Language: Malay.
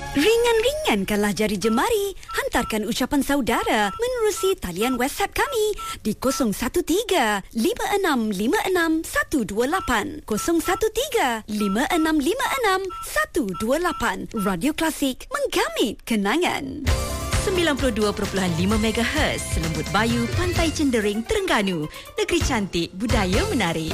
Ringan-ringankanlah jari jemari. Hantarkan ucapan saudara menerusi talian WhatsApp kami di 013-5656-128. 013-5656-128. Radio Klasik, menggamit kenangan. 92.5 MHz Selembut Bayu, Pantai Cendering, Terengganu. Negeri cantik, budaya menarik.